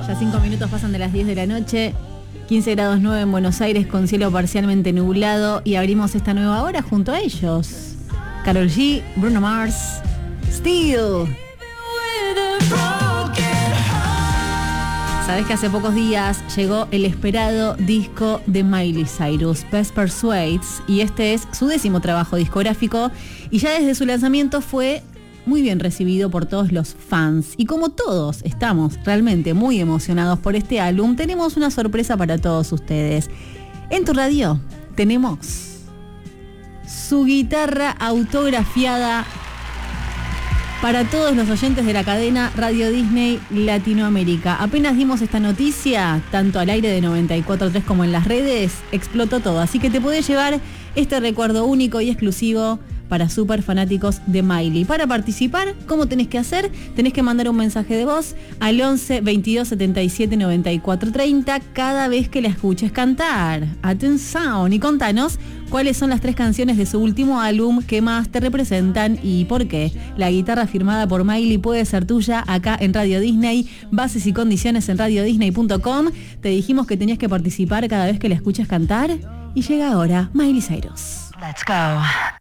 Ya 5 minutos pasan de las 10 de la noche, 15 grados 9 en Buenos Aires con cielo parcialmente nublado y abrimos esta nueva hora junto a ellos. Karol G, Bruno Mars, Steel. Sabés que hace pocos días llegó el esperado disco de Miley Cyrus, Best Persuades, y este es su 10º trabajo discográfico y ya desde su lanzamiento fue muy bien recibido por todos los fans. Y como todos estamos realmente muy emocionados por este álbum, tenemos una sorpresa para todos ustedes. En tu radio tenemos su guitarra autografiada para todos los oyentes de la cadena Radio Disney Latinoamérica. Apenas dimos esta noticia, tanto al aire de 94.3 como en las redes, explotó todo. Así que te podés llevar este recuerdo único y exclusivo para super fanáticos de Miley. Para participar, ¿cómo tenés que hacer? Tenés que mandar un mensaje de voz al 11 22 77 94 30 cada vez que la escuches cantar. Atención, y contanos cuáles son las 3 canciones de su último álbum que más te representan y por qué. La guitarra firmada por Miley puede ser tuya acá en Radio Disney. Bases y condiciones en radiodisney.com. Te dijimos que tenías que participar cada vez que la escuches cantar y llega ahora Miley Cyrus. Let's go.